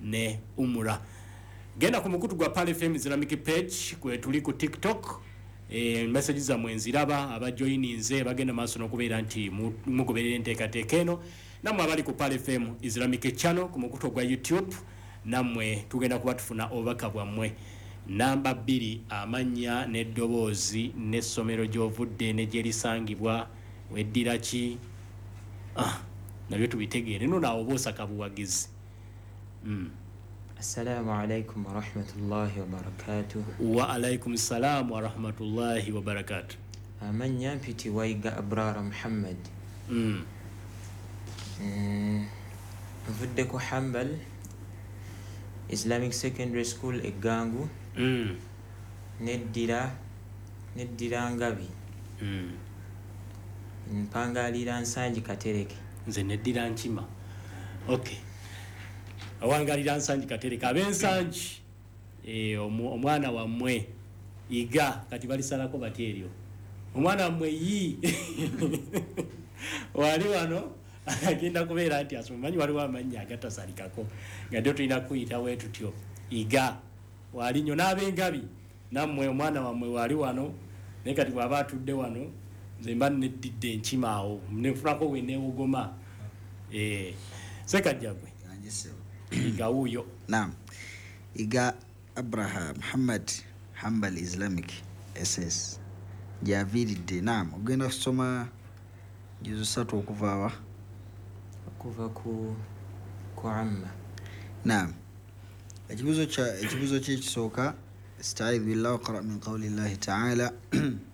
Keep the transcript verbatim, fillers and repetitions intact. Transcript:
ne umura. Genda ku mukutu gwa Pale F M Islamic page kwe tuli ku TikTok. E, messages za mwenziraba aba joininze bagenda maso nokubeera nti mugoberera enteekateeka eno namwe abali ku Pale F M Islamic channel ku mukutu gwa YouTube namwe tugenda kuba tufuna obubaka bwammwe. Namba bbiri amanya n'eddoboozi n'essomero gy'ovudde ne gye lisangibwa weddira ki ah nabyo tubitegeere nno naawe oba osaka buwagizi. mm. Assalamu alaikum wa rahmatullahi wa barakatuh. Wa alaikum salam wa rahmatullahi wa barakatuh. Amanya mpiti Waiga Abrara Muhammad. mm. mm. Mvudde ku Hambal Islamic Secondary School Egangu. mm. Neddira neddira Ngabi. mm. Mpangalira Nsanji Katereke. Nze neddira Nkima. Okay. Awangalira Nsanji Katereke abensanji eh omwana wammwe iga kati balisalako bateryo omwana wammwe yi wali wano agenda kubeera nti asomanyi waliwo amanya agatasalikako nga ndio tulina kuyita wetu tutyo iga wali nyo n'abengabi nammwe omwana wammwe wali wano naye kati bw'aba atudde wano nze mba neddidde Nkima awo nefunako weneewogoma eh sekajjagwe Iga huyo. Naam. Iga Abraham Muhammad Hambal Islamic S S. Javiridde. Naam. Ogenda kusoma juzu satu okuva wa? Okuva ku ku amma. Naam. Ekibuzo cha ekibuzo kye kisooka استعيذ بالله وقرأ من قول الله تعالى